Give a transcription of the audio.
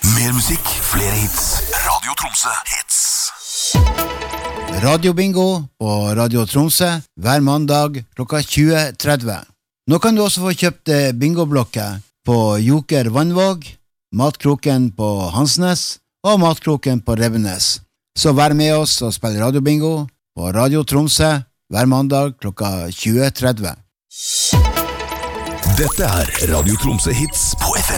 Mer musikk, flere hits. Radio Tromsø hits. Radio Bingo på Radio Tromsø hver mandag klokka 20:30. Nå kan du også få kjøpt bingoblokker på Joker Vannvåg, Matkroken på Hansnes og Matkroken på Revenes. Så vær med oss og spill Radio Bingo på Radio Tromsø hver mandag klokka 20:30. Dette Radio Tromsø hits på FM.